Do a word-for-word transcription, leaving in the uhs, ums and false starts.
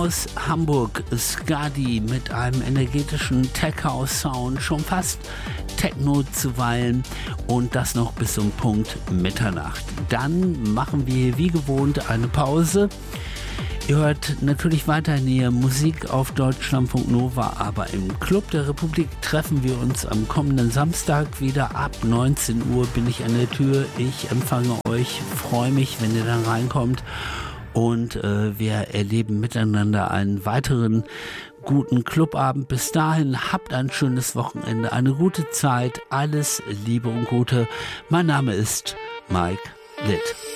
aus Hamburg, Skadi mit einem energetischen Tech-House-Sound, schon fast Techno zuweilen und das noch bis zum Punkt Mitternacht. Dann machen wir wie gewohnt eine Pause. Ihr hört natürlich weiterhin hier Musik auf Deutschlandfunk Nova, aber im Club der Republik treffen wir uns am kommenden Samstag wieder. Ab neunzehn Uhr bin ich an der Tür. Ich empfange euch, freue mich, wenn ihr dann reinkommt und äh, wir erleben miteinander einen weiteren guten Clubabend. Bis dahin, habt ein schönes Wochenende, eine gute Zeit, alles Liebe und Gute. Mein Name ist Mike Litt.